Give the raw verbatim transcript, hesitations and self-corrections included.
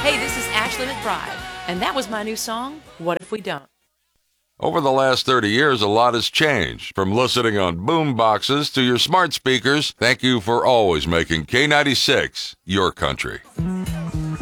Hey, this is Ashley McBride, and that was my new song, What If We Don't? Over the last thirty years, a lot has changed. From listening on boom boxes to your smart speakers, thank you for always making K ninety-six your country.